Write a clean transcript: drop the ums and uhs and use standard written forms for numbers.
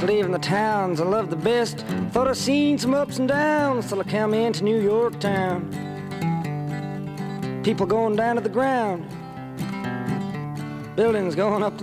Leaving the towns I love the best. Thought I seen some ups and downs till I come into New York town. People going down to the ground, buildings going up to